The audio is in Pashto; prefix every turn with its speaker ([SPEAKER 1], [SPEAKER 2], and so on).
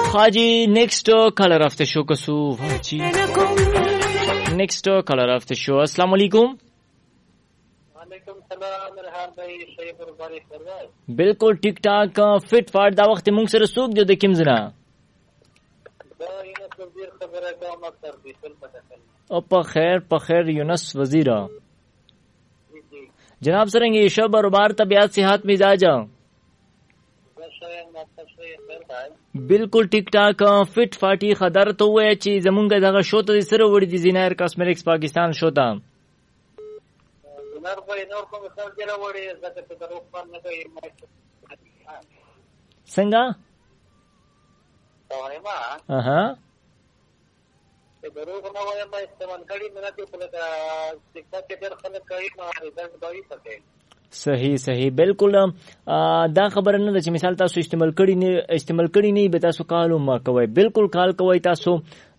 [SPEAKER 1] Haji, next caller of the show kasu Haji. Next caller of the show. Assalamu alaikum.
[SPEAKER 2] वालेकुम सलाम रहान भाई सही बरबारी फरमाए
[SPEAKER 1] बिल्कुल ठीक ठाक फिट फाट दा वक्त मूंग सर सूक जो देखिम जना
[SPEAKER 2] دا ینس وزیر خبره کوم اکثر دي فل پته
[SPEAKER 1] او په خیر یونس وزیرا
[SPEAKER 2] جی
[SPEAKER 1] جناب سرنګ شب اور بار طبيعت صحت مزاج بالکل ټیک ټاک فټ فاټي خدر ته وای چې زمونږ دغه شو ته سره وړي دي زینایر کاسمیټکس پاکستان شو ته
[SPEAKER 2] نور په نور کوم څه جره وړي زکه ته درو په نه کوي
[SPEAKER 1] څنګه
[SPEAKER 2] وای ما
[SPEAKER 1] اها
[SPEAKER 2] ته درو کوم وای ما استعمال کړي نه ته په دا څه کې در خلک کوي ما ريزلټ دوی پکې
[SPEAKER 1] صحیح بالکل دا خبره نه ده چې مثال تاسو استعمال کړي نه به تاسو کالو ما کوي بالکل کال کوي تاسو